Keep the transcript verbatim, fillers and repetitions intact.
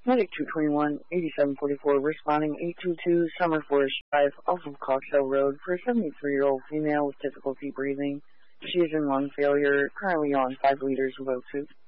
Medic two twenty-one, eighty-seven forty-four, responding eight two two Summer Forest Drive off of Coxhill Road for a seventy-three-year-old female with difficulty breathing. She is in lung failure, currently on five liters of O two.